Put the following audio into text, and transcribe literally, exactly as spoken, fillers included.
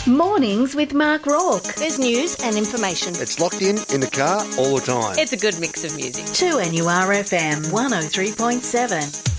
Mornings with Mark Rourke. There's news and information. It's locked in, in the car, all the time. It's a good mix of music. two N U R F M one oh three point seven.